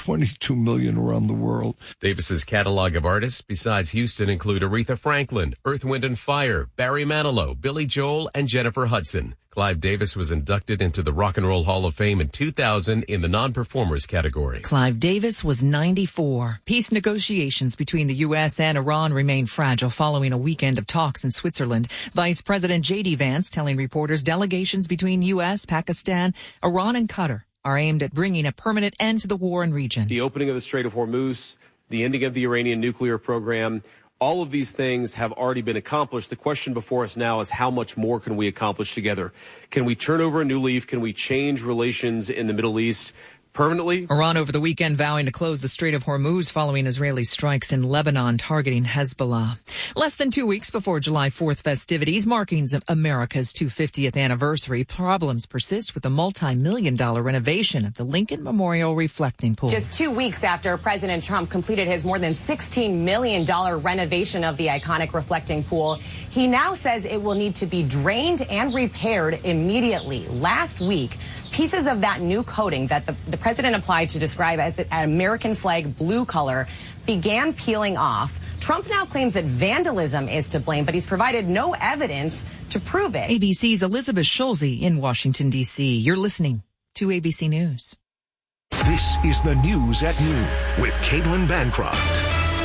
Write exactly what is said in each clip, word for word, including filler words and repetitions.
twenty-two million around the world. Davis's catalog of artists besides Houston include Aretha Franklin, Earth, Wind and Fire, Barry Manilow, Billy Joel, and Jennifer Hudson. Clive Davis was inducted into the Rock and Roll Hall of Fame in two thousand in the non-performers category. Clive Davis was ninety-four. Peace negotiations between the U S and Iran remain fragile following a weekend of talks in Switzerland. Vice President J D Vance telling reporters delegations between U S, Pakistan, Iran, and Qatar are aimed at bringing a permanent end to the war in region. The opening of the Strait of Hormuz, the ending of the Iranian nuclear program, all of these things have already been accomplished. The question before us now is how much more can we accomplish together? Can we turn over a new leaf? Can we change relations in the Middle East permanently? Iran over the weekend vowing to close the Strait of Hormuz following Israeli strikes in Lebanon targeting Hezbollah. Less than two weeks before July fourth festivities, marking America's two hundred fiftieth anniversary, problems persist with the multi-million dollar renovation of the Lincoln Memorial Reflecting Pool. Just two weeks after President Trump completed his more than sixteen million dollars renovation of the iconic Reflecting Pool, he now says it will need to be drained and repaired immediately. Last week, pieces of that new coating that the, the president applied to describe as an American flag blue color began peeling off. Trump now claims that vandalism is to blame, but he's provided no evidence to prove it. A B C's Elizabeth Schulze in Washington, D C You're listening to A B C News. This is the News at Noon with Caitlin Bancroft.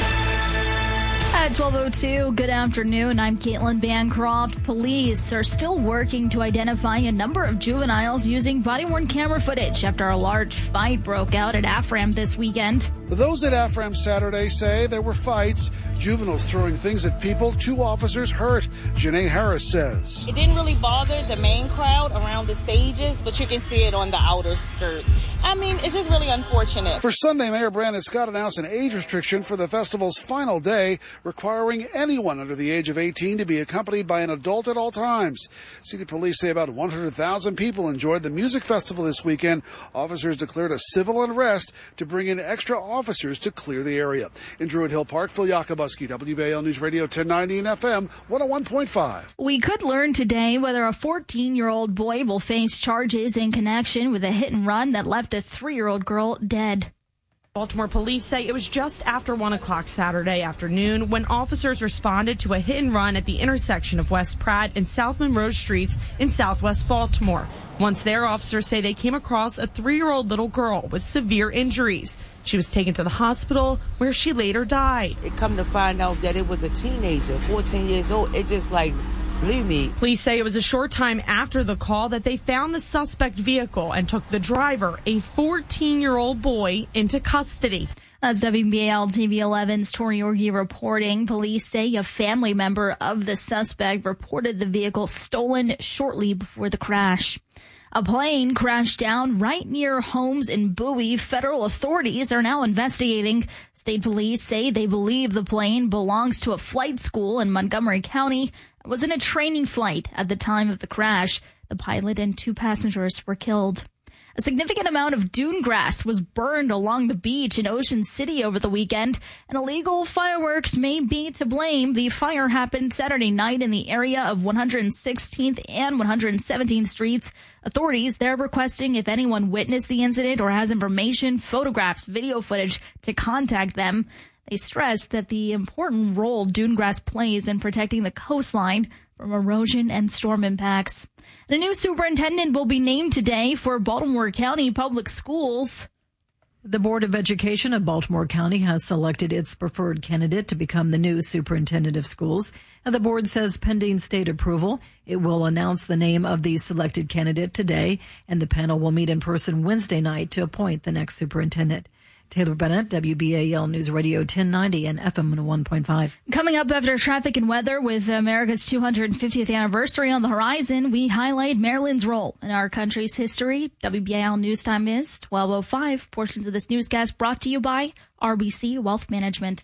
At twelve oh two, good afternoon. I'm Caitlin Bancroft. Police are still working to identify a number of juveniles using body-worn camera footage after a large fight broke out at Afram this weekend. Those at Afram Saturday say there were fights, juveniles throwing things at people, two officers hurt. Janae Harris says. It didn't really bother the main crowd around the stages, but you can see it on the outer skirts. I mean, it's just really unfortunate. For Sunday, Mayor Brandon Scott announced an age restriction for the festival's final day, requiring anyone under the age of eighteen to be accompanied by an adult at all times. City police say about one hundred thousand people enjoyed the music festival this weekend. Officers declared a civil unrest to bring in extra officers to clear the area. In Druid Hill Park, Phil Yakubuski, W B A L News Radio ten ninety and F M one oh one point five. We could learn today whether a fourteen-year-old boy will face charges in connection with a hit and run that left a three-year-old girl dead. Baltimore police say it was just after one o'clock Saturday afternoon when officers responded to a hit and run at the intersection of West Pratt and South Monroe Streets in southwest Baltimore. Once there, officers say they came across a three-year-old little girl with severe injuries. She was taken to the hospital where she later died. It come to find out that it was a teenager, fourteen years old. It just like... Believe me. Police say it was a short time after the call that they found the suspect vehicle and took the driver, a fourteen-year-old boy, into custody. That's W B A L T V eleven's Tori Yorgi reporting. Police say a family member of the suspect reported the vehicle stolen shortly before the crash. A plane crashed down right near homes in Bowie. Federal authorities are now investigating. State police say they believe the plane belongs to a flight school in Montgomery County. It was in a training flight at the time of the crash. The pilot and two passengers were killed. A significant amount of dune grass was burned along the beach in Ocean City over the weekend, and illegal fireworks may be to blame. The fire happened Saturday night in the area of one hundred sixteenth and one hundred seventeenth Streets. Authorities, they're requesting if anyone witnessed the incident or has information, photographs, video footage, to contact them. They stressed that the important role dune grass plays in protecting the coastline from erosion and storm impacts. And a new superintendent will be named today for Baltimore County Public Schools. The Board of Education of Baltimore County has selected its preferred candidate to become the new superintendent of schools. And the board says pending state approval, it will announce the name of the selected candidate today, and the panel will meet in person Wednesday night to appoint the next superintendent. Taylor Bennett, W B A L News Radio ten ninety and F M one oh one point five. Coming up after traffic and weather, with America's two hundred fiftieth anniversary on the horizon, we highlight Maryland's role in our country's history. W B A L News Time is twelve oh five. Portions of this newscast brought to you by R B C Wealth Management.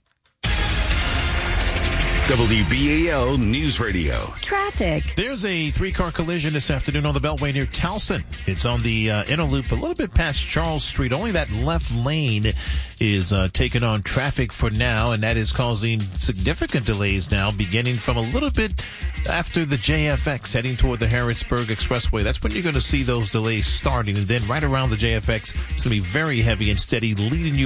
W B A L News Radio. Traffic. There's a three-car collision this afternoon on the Beltway near Towson. It's on the uh, inner loop a little bit past Charles Street. Only that left lane is uh, taking on traffic for now, and that is causing significant delays now, beginning from a little bit after the J F X heading toward the Harrodsburg Expressway. That's when you're going to see those delays starting, and then right around the J F X, it's going to be very heavy and steady, leading you